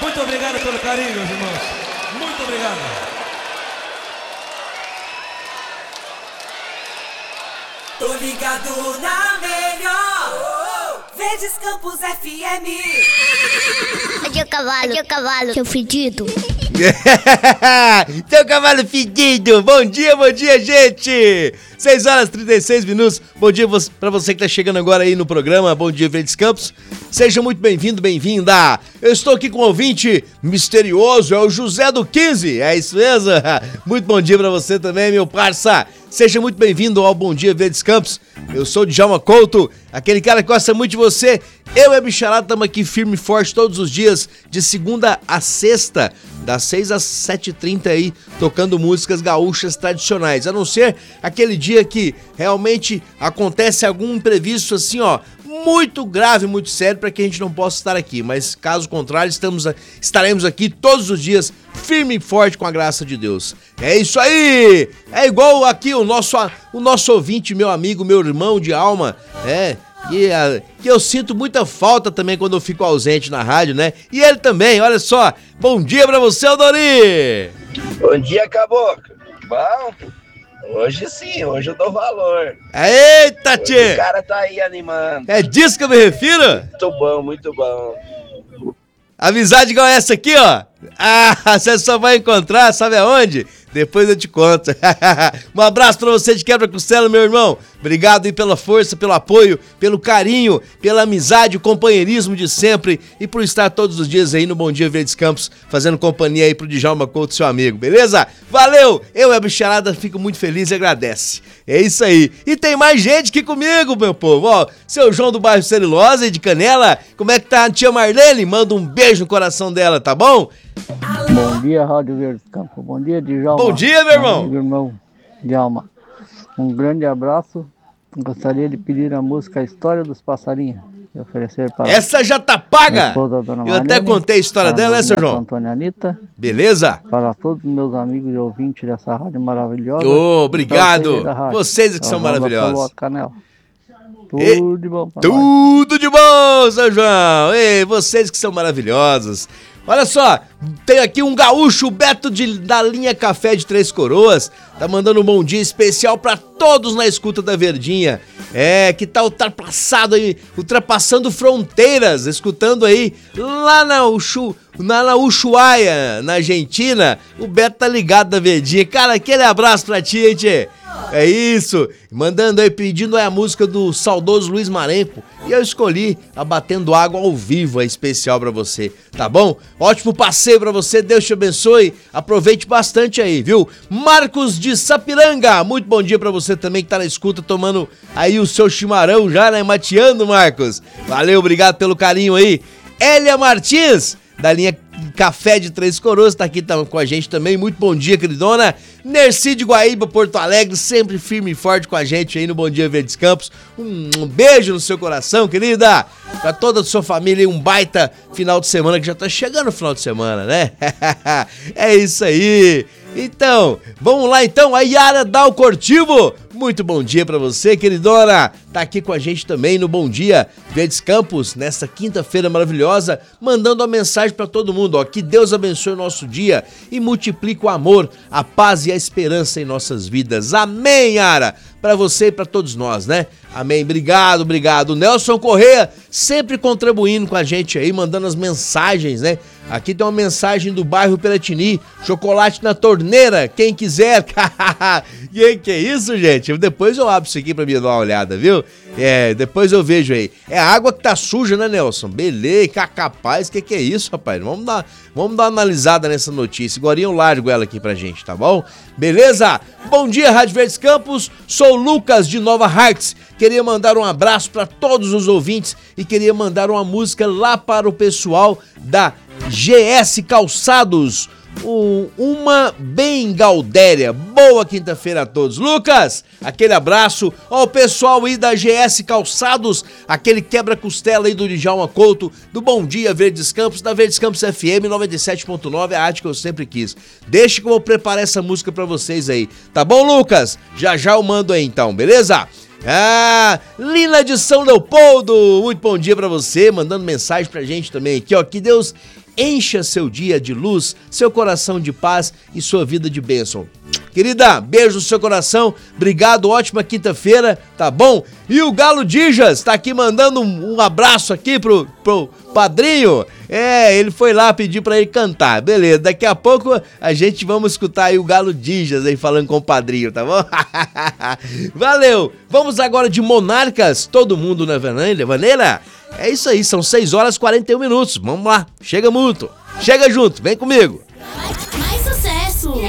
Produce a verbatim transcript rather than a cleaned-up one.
Muito obrigado pelo carinho, meus irmãos. Muito obrigado. Tô ligado na melhor. Verdes Campos F M. Cadê o cavalo? Cadê o cavalo, seu fedido? Seu cavalo fedido. Bom dia, bom dia, gente. seis horas e trinta e seis minutos. Bom dia pra você que tá chegando agora aí no programa. Bom dia, Verdes Campos. Seja muito bem-vindo, bem-vinda. Eu estou aqui com um ouvinte misterioso, é o José do quinze. É isso mesmo? Muito bom dia pra você também, meu parça. Seja muito bem-vindo ao Bom Dia Verdes Campos. Eu sou o Djalma Couto, aquele cara que gosta muito de você. Eu e a bicharada estamos aqui firme e forte todos os dias, de segunda a sexta, das seis às sete e trinta aí, tocando músicas gaúchas tradicionais. A não ser aquele dia que realmente acontece algum imprevisto assim, ó, muito grave, muito sério, para que a gente não possa estar aqui. Mas caso contrário, estamos, estaremos aqui todos os dias, firme e forte com a graça de Deus. É isso aí! É igual aqui o nosso, o nosso ouvinte, meu amigo, meu irmão de alma, é... Que, que eu sinto muita falta também quando eu fico ausente na rádio, né? E ele também, olha só. Bom dia pra você, Aldori! Bom dia, Caboclo. Bom, hoje sim, hoje eu dou valor. Eita, tchê! O cara tá aí animando. É disso que eu me refiro? Muito bom, muito bom. Amizade igual essa aqui, ó. Ah, você só vai encontrar, sabe aonde? Depois eu te conto. Um abraço pra você de quebra-costela, meu irmão. Obrigado aí pela força, pelo apoio, pelo carinho, pela amizade, o companheirismo de sempre e por estar todos os dias aí no Bom Dia Verdes Campos, fazendo companhia aí pro Djalma Couto, seu amigo, beleza? Valeu! Eu e a bicharada fico muito feliz e agradece. É isso aí. E tem mais gente aqui comigo, meu povo. Ó, seu João do bairro Celulose de Canela. Como é que tá a tia Marlene? Manda um beijo no coração dela, tá bom? Bom dia, Rádio Verdes Campos. Bom dia, Djalma. Bom dia, meu irmão. Meu irmão, Djalma. Um grande abraço. Gostaria de pedir a música A História dos Passarinhos. E oferecer para essa já tá paga! Esposa, Dona Eu Marlene, até contei a história dela, né, seu João? Antônia Anitta. Beleza? Para todos os meus amigos e ouvintes dessa rádio maravilhosa. Oh, obrigado! Vocês que são maravilhosos. Canela. Tudo e... de bom. Papai. Tudo de bom, seu João! Ei, vocês que são maravilhosos. Olha só, tem aqui um gaúcho, o Beto de, da linha Café de Três Coroas, tá mandando um bom dia especial pra todos na escuta da Verdinha. É, que tá ultrapassado aí, ultrapassando fronteiras, escutando aí lá na, Uxu, na, na Ushuaia, na Argentina. O Beto tá ligado da Verdinha. Cara, aquele abraço pra ti, hein, tchê? É isso, mandando aí, pedindo aí a música do saudoso Luiz Marenco. E eu escolhi a Batendo Água ao Vivo, é especial pra você, tá bom? Ótimo passeio pra você, Deus te abençoe, aproveite bastante aí, viu? Marcos de Sapiranga, muito bom dia pra você também que tá na escuta, tomando aí o seu chimarrão já, né? Mateando, Marcos. Valeu, obrigado pelo carinho aí. Elia Martins, da linha Café de Três Coroas, tá aqui tá com a gente também. Muito bom dia, queridona. Nerci de Guaíba, Porto Alegre, sempre firme e forte com a gente aí no Bom Dia Verdes Campos. Um, um beijo no seu coração, querida. Pra toda a sua família, um baita final de semana, que já tá chegando o final de semana, né? É isso aí. Então, vamos lá então, a Yara Dal Cortivo. Muito bom dia pra você, queridona. Tá aqui com a gente também no Bom Dia Verdes Campos, nesta quinta-feira maravilhosa, mandando uma mensagem pra todo mundo, ó. Que Deus abençoe o nosso dia e multiplique o amor, a paz e a esperança em nossas vidas. Amém, Yara. Pra você e pra todos nós, né? Amém. Obrigado, obrigado. Nelson Corrêa, sempre contribuindo com a gente aí, mandando as mensagens, né? Aqui tem uma mensagem do bairro Piratini, chocolate na torneira, quem quiser. E que é isso, gente? Depois eu abro isso aqui pra me dar uma olhada, viu? É, depois eu vejo aí. É água que tá suja, né, Nelson? Beleza, capaz, que que é isso, rapaz? Vamos dar, vamos dar uma analisada nessa notícia. Agora eu largo ela aqui pra gente, tá bom? Beleza? Bom dia, Rádio Verdes Campos. Sou o Lucas de Nova Hartz. Queria mandar um abraço para todos os ouvintes e queria mandar uma música lá para o pessoal da G S Calçados. Um, uma bem gaudéria. Boa quinta-feira a todos. Lucas, aquele abraço ao pessoal aí da G S Calçados, aquele quebra-costela aí do Djalma Couto, do Bom Dia Verdes Campos, da Verdes Campos F M noventa e sete ponto nove, a arte que eu sempre quis. Deixa que eu vou preparar essa música pra vocês aí. Tá bom, Lucas? Já já eu mando aí então, beleza? Ah, Lina de São Leopoldo, muito bom dia pra você, mandando mensagem pra gente também aqui, ó, que Deus encha seu dia de luz, seu coração de paz e sua vida de bênção. Querida, beijo no seu coração, obrigado, ótima quinta-feira, tá bom? E o Galo Dijas tá aqui mandando um, um abraço aqui pro, pro padrinho. É, ele foi lá pedir pra ele cantar, beleza, daqui a pouco a gente vamos escutar aí o Galo Dijas aí falando com o padrinho, tá bom? Valeu, vamos agora de Monarcas, todo mundo na vaneira? É isso aí, são seis horas e quarenta e um minutos, vamos lá, chega muito, chega junto, vem comigo.